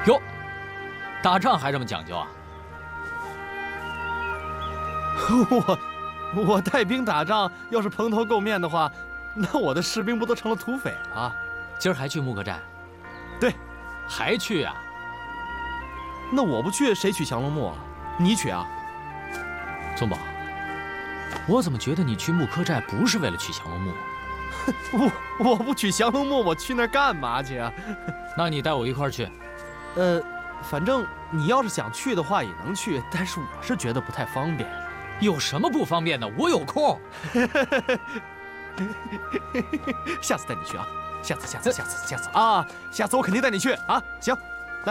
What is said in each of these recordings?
哟，打仗还这么讲究啊？ 我带兵打仗，要是蓬头垢面的话，那我的士兵不都成了土匪了？ 今儿还去木克寨？ 对， 还去啊？ 那我不去，谁取降龙木啊？你取啊？ 宗保，我怎么觉得你去木克寨不是为了取降龙木？ 我不取降龙木，我去那儿干嘛去啊？ 那你带我一块儿去。 反正你要是想去的话也能去，但是我是觉得不太方便。 有什么不方便的？我有空。 下次带你去啊！下次啊！下次我肯定带你去啊！行，来。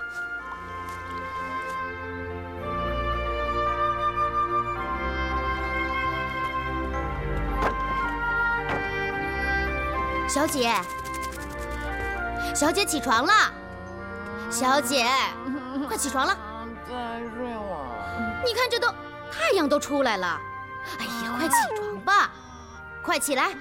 小姐，小姐起床了，小姐，快起床了。 再睡会儿。 你看这都太阳都出来了，哎呀，快起床吧，快起来。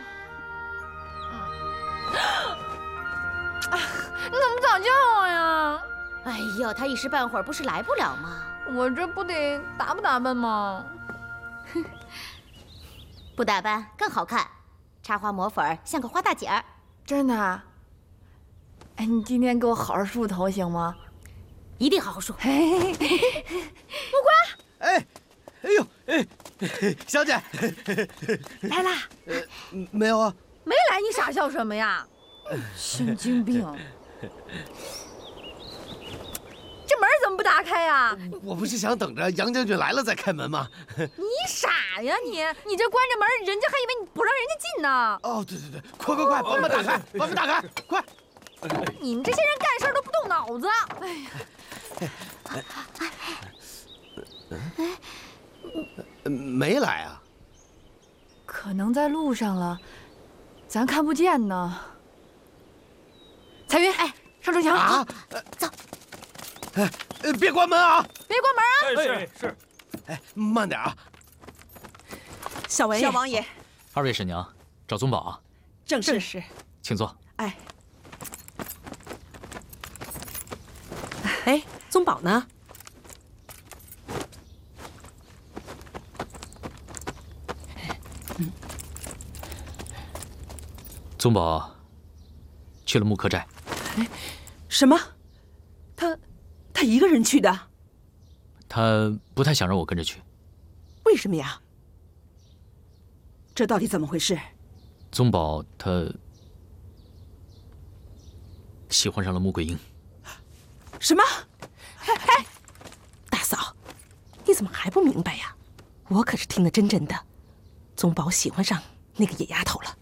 你怎么早叫我呀？ 哎呦，他一时半会儿不是来不了吗？ 我这不得打扮吗？ 不打扮更好看，插花抹粉像个花大姐儿。 真的？哎，你今天给我好好梳头行吗？ 一定好好梳。 木哎呦，小姐， 来啦！ 没有啊？ 没来，你傻笑什么呀？神经病！这门怎么不打开呀？ 我不是想等着杨将军来了再开门吗？ 你傻呀你！你这关着门，人家还以为你不让人家进呢。 哦，对，快，把门打开，把门打开，快！ 你们这些人干事都不动脑子。哎呀， 没来啊？ 可能在路上了，咱看不见呢。彩云，上城墙啊！ 走。 别关门啊！ 别关门啊！是。 哎，慢点啊！ 小王爷， 二位婶娘，找宗保啊。 正是。 请坐。 哎，宗保呢？ 宗保去了木克寨。 什么？他一个人去的？ 他不太想让我跟着去。 为什么呀？这到底怎么回事？ 宗保他喜欢上了穆桂英。 什么？哎，大嫂，你怎么还不明白呀？我可是听得真的，宗保喜欢上那个野丫头了。